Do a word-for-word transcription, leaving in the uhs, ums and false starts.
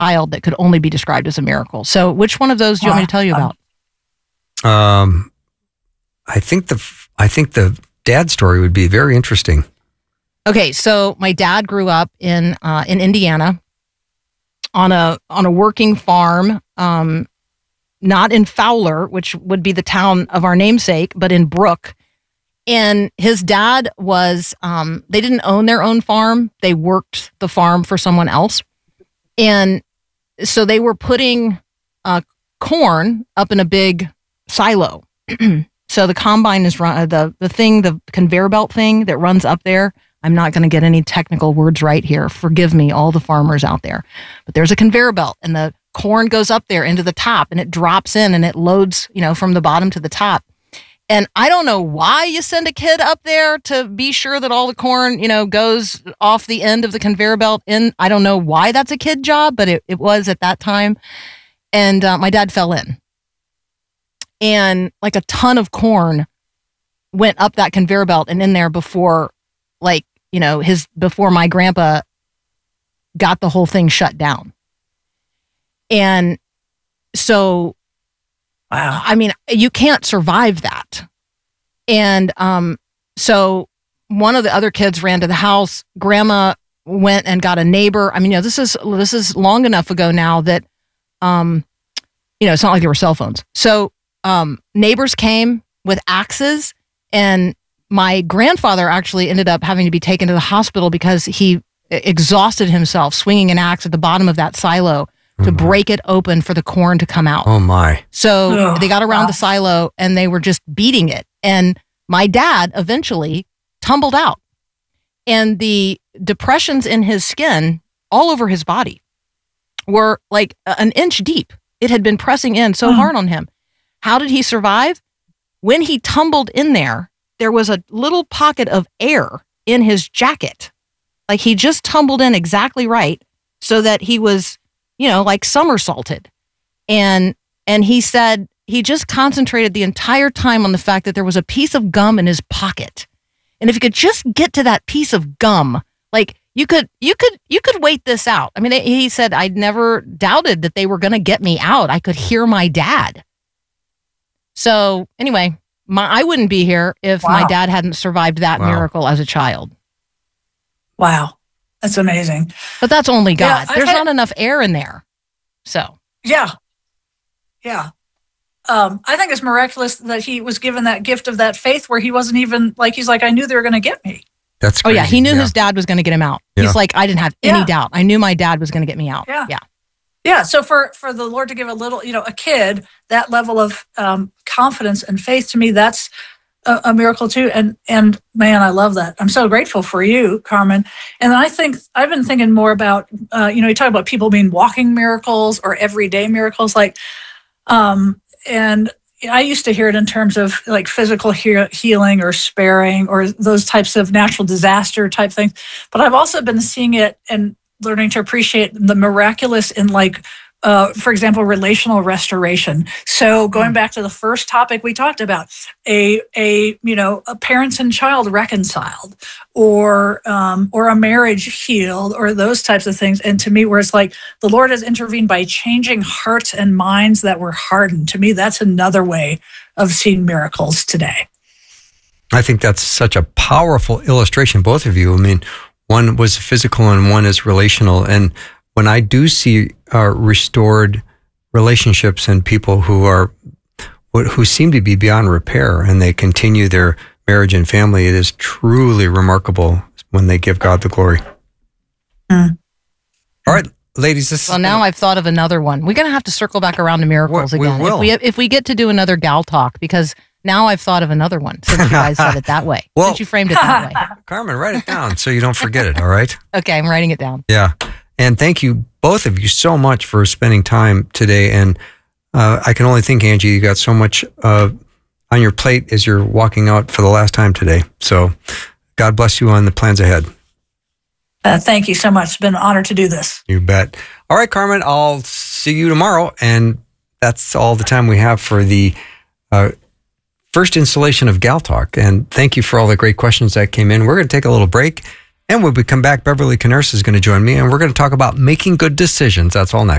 child that could only be described as a miracle. So which one of those do you want me to tell you about? Um, I think the I think the dad story would be very interesting. Okay, so my dad grew up in uh, in Indiana on a on a working farm, um, not in Fowler, which would be the town of our namesake, but in Brook. And his dad was, um, they didn't own their own farm. They worked the farm for someone else. And so they were putting uh, corn up in a big silo. So the combine is run, uh, the, the thing, the conveyor belt thing that runs up there. I'm not going to get any technical words right here. Forgive me, all the farmers out there. But there's a conveyor belt and the corn goes up there into the top and it drops in and it loads, you know, from the bottom to the top. And I don't know why you send a kid up there to be sure that all the corn, you know, goes off the end of the conveyor belt in. I don't know why that's a kid job, but it, it was at that time. And uh, my dad fell in. And like a ton of corn went up that conveyor belt and in there before, like, you know, his, before my grandpa got the whole thing shut down. And so, wow, I mean, you can't survive that. And um, so one of the other kids ran to the house. Grandma went and got a neighbor. I mean, you know, this is, this is long enough ago now that, um, you know, it's not like there were cell phones. So um, neighbors came with axes, and my grandfather actually ended up having to be taken to the hospital because he exhausted himself swinging an axe at the bottom of that silo to oh break it open for the corn to come out. Oh my. So Ugh, they got around wow. the silo and they were just beating it. And my dad eventually tumbled out, and the depressions in his skin all over his body were like an inch deep. It had been pressing in so mm. hard on him. How did he survive? When he tumbled in there, there was a little pocket of air in his jacket. Like he just tumbled in exactly right so that he was, you know, like somersaulted. And, and he said he just concentrated the entire time on the fact that there was a piece of gum in his pocket. And if you could just get to that piece of gum, like you could, you could, you could wait this out. I mean, he said, I'd never doubted that they were going to get me out. I could hear my dad. So anyway, my, I wouldn't be here if wow. my dad hadn't survived that wow. miracle as a child. Wow. That's amazing. But that's only God. Yeah, There's had, not enough air in there. So. Yeah. Yeah. Um, I think it's miraculous that he was given that gift of that faith where he wasn't even like, he's like, I knew they were going to get me. That's crazy. Oh yeah. He knew yeah. his dad was going to get him out. Yeah. He's like, I didn't have any yeah. doubt. I knew my dad was going to get me out. Yeah. Yeah. Yeah. So for, for the Lord to give a little, you know, a kid that level of um, confidence and faith, to me, that's a, a miracle too. And, and man, I love that. I'm so grateful for you, Carmen. And I think I've been thinking more about, uh, you know, you talk about people being walking miracles or everyday miracles, like, um, and I used to hear it in terms of like physical he- healing or sparing or those types of natural disaster type things. But I've also been seeing it and learning to appreciate the miraculous in, like, uh, for example, relational restoration. So going back to the first topic we talked about, a a you know a parents and child reconciled, or um, or a marriage healed, or those types of things. And to me, where it's like the Lord has intervened by changing hearts and minds that were hardened. To me, that's another way of seeing miracles today. I think that's such a powerful illustration, both of you. I mean, one was physical and one is relational. And when I do see uh, restored relationships and people who are, who seem to be beyond repair and they continue their marriage and family, it is truly remarkable when they give God the glory. Mm. All right, ladies. This well, now I've thought of another one. We're going to have to circle back around to miracles we, again. We will. If we, if we get to do another gal talk, because now I've thought of another one since you guys said it that way. Well, since you framed it that way. Carmen, write it down so you don't forget it, all right? Okay, I'm writing it down. Yeah. And thank you, both of you, so much for spending time today. And uh, I can only think, Angie, you got so much uh, on your plate as you're walking out for the last time today. So God bless you on the plans ahead. Uh, thank you so much. It's been an honor to do this. You bet. All right, Carmen, I'll see you tomorrow. And that's all the time we have for the uh, first installation of Gal Talk. And thank you for all the great questions that came in. We're going to take a little break. And when we come back, Beverly Canarsa is going to join me, and we're going to talk about making good decisions. That's all next.